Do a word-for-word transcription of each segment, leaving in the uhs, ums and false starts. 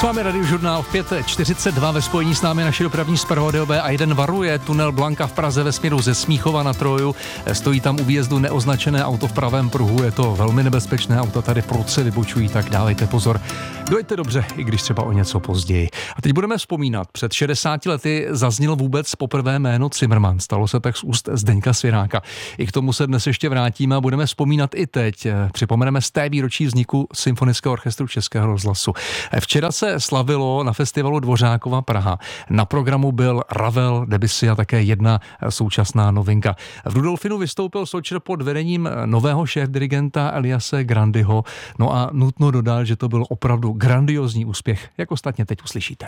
vámi Radiožurnál v pět čtyřicet dva, ve spojení s námi naši dopravní zpravodajové a jeden varuje. Tunel Blanka v Praze ve směru ze Smíchova na Troju. Stojí tam u výjezdu neoznačené auto v pravém pruhu. Je to velmi nebezpečné, auta tady prudce vybočují, tak dávejte pozor. Dojďte dobře, i když třeba o něco později. A teď budeme vzpomínat. Před šedesáti lety zazněl vůbec poprvé jméno Cimrman. Stalo se tak z úst Zdeňka Svěráka. I k tomu se dnes ještě vrátíme a budeme vzpomínat i teď. Připomeneme z té výročí vzniku Symfonického orchestru Českého rozhlasu. Včera se slavilo na festivalu Dvořákova Praha. Na programu byl Ravel, Debussy a také jedna současná novinka. V Rudolfinu vystoupil Sočer pod vedením nového šéfdirigenta Eliase Grandyho. No a nutno dodat, že to byl opravdu grandiozní úspěch, jak ostatně teď uslyšíte.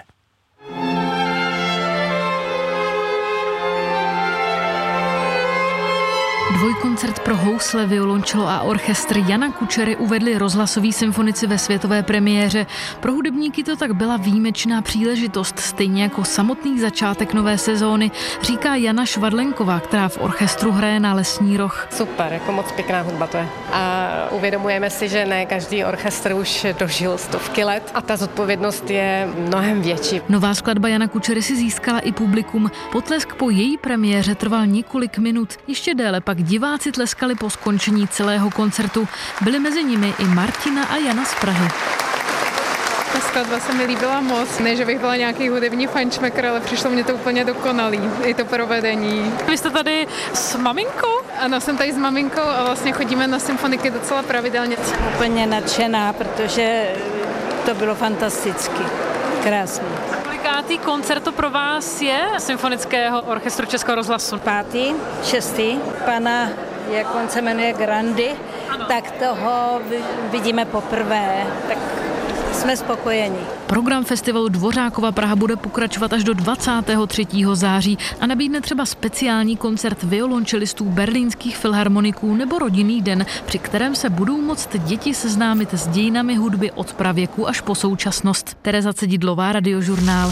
Dvojkoncert pro housle, violončelo a orchestr Jana Kučery uvedli rozhlasoví symfonici ve světové premiéře. Pro hudebníky to tak byla výjimečná příležitost, stejně jako samotný začátek nové sezóny, říká Jana Švadlenková, která v orchestru hraje na Lesní roh. Super, jako moc pěkná hudba to je. A uvědomujeme si, že ne každý orchestr už dožil stovky let a ta zodpovědnost je mnohem větší. Nová skladba Jana Kučery si získala i publikum. Potlesk po její premiéře trval několik minut, ještě déle pak diváci tleskali po skončení celého koncertu. Byli mezi nimi i Martina a Jana z Prahy. Ta skladba se mi líbila moc. Ne, že bych byla nějaký hudební fajnšmekr, ale přišlo mě to úplně dokonalý. I to provedení. Vy jste tady s maminkou? Ano, jsem tady s maminkou a vlastně chodíme na symfoniky docela pravidelně. Jsem úplně nadšená, protože to bylo fantasticky. Krásný. Kolikátý koncert to pro vás je Symfonického orchestru Českého rozhlasu? Pátý, šestý, pana, jak on se jmenuje, Grandy, ano. Tak toho vidíme poprvé, tak jsme spokojeni. Program festivalu Dvořákova Praha bude pokračovat až do dvacátého třetího září a nabídne třeba speciální koncert violončelistů berlínských filharmoniků nebo rodinný den, při kterém se budou moct děti seznámit s dějinami hudby od pravěku až po současnost. Tereza Cedidlová, Radiožurnál.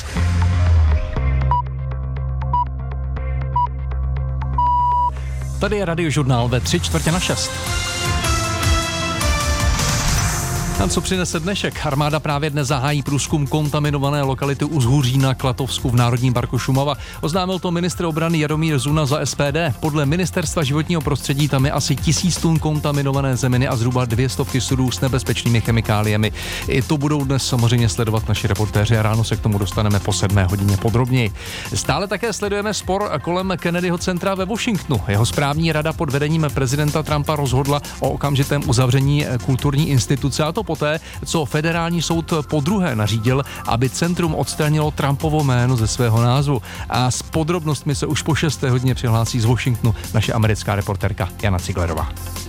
Tady je Radiožurnál ve tři čtvrtě na šest. A co přinese dnešek? Armáda právě dnes zahájí průzkum kontaminované lokality Uzhůří na Klatovsku v Národním parku Šumava. Oznámil to ministr obrany Jaromír Zuna za S P D. Podle Ministerstva životního prostředí tam je asi tisíc tun kontaminované zeminy a zhruba dvě stovky sudů s nebezpečnými chemikáliemi. I to budou dnes samozřejmě sledovat naši reportéři a ráno se k tomu dostaneme po sedmé hodině podrobněji. Stále také sledujeme spor kolem Kennedyho centra ve Washingtonu. Jeho správní rada pod vedením prezidenta Trumpa rozhodla o okamžitém uzavření kulturní instituce, a to poté, co federální soud podruhé nařídil, aby centrum odstranilo Trumpovo jméno ze svého názvu. A s podrobnostmi se už po šesté hodině přihlásí z Washingtonu naše americká reportérka Jana Ciglerová.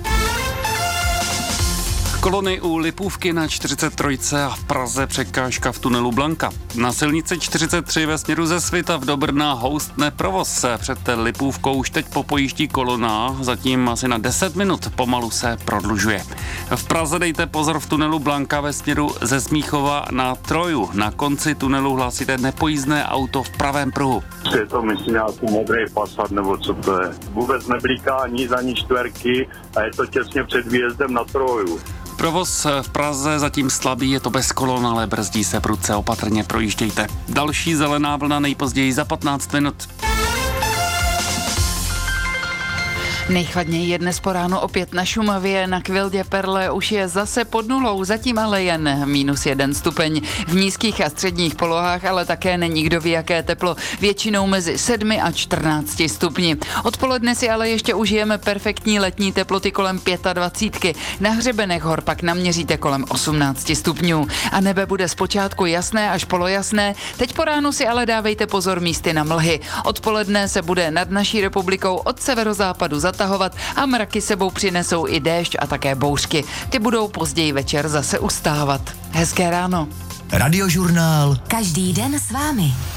Kolony u Lipůvky na čtyřicet tři a v Praze překážka v tunelu Blanka. Na silnici čtyřicet tři ve směru ze Svitavy do Brna houstne provoz. Před Lipůvkou už teď popojíždí kolona, zatím asi na deset minut pomalu se prodlužuje. V Praze dejte pozor v tunelu Blanka ve směru ze Smíchova na Troju. Na konci tunelu hlásíte nepojízdné auto v pravém pruhu. Je to, myslím, nějaký modrý Passat, nebo co to je. Vůbec neblíká ani ani čtverky a je to těsně před výjezdem na Troju. Provoz v Praze zatím slabý, je to bez kolon, ale brzdí se prudce, opatrně projíždějte. Další zelená vlna nejpozději za patnáct minut. Nejchladněji je dnes po ránu opět na Šumavě, na Kvildě Perle už je zase pod nulou, zatím ale jen minus jeden stupeň. V nízkých a středních polohách ale také není kdo ví jaké teplo, většinou mezi sedmi a čtrnácti stupni. Odpoledne si ale ještě užijeme perfektní letní teploty kolem dvacítky pět. Na hřebenech hor pak naměříte kolem osmnácti stupňů. A nebe bude zpočátku jasné až polojasné, teď po ránu si ale dávejte pozor místy na mlhy. Odpoledne se bude nad naší republikou od severozápadu zatahovat a mraky sebou přinesou i déšť a také bouřky. Ty budou později večer zase ustávat. Hezké ráno. Radiožurnál. Každý den s vámi.